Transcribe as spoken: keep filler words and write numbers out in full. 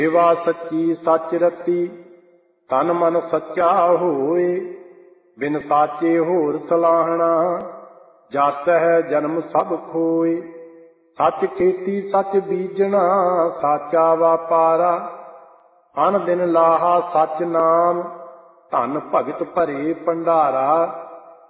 ਸੇਵਾ ਸੱਚੀ ਸੱਚ ਰਤੀ, ਤਨ ਮਨ ਸੱਚਾ ਹੋਏ। ਬਿਨ ਸਾਚੇ ਹੋਰ ਸਲਾਹਣਾ, ਜਸ ਹੈ ਜਨਮ ਸਭ ਖੋਏ। ਸੱਚ ਖੇਤੀ ਸੱਚ ਬੀਜਣਾ, ਸਾਚਾ ਵਾਪਾਰਾ। ਅਨ ਦਿਨ ਲਾਹਾ ਸੱਚ ਨਾਮ, ਧਨ ਭਗਤ ਭਰੇ ਭੰਡਾਰਾ।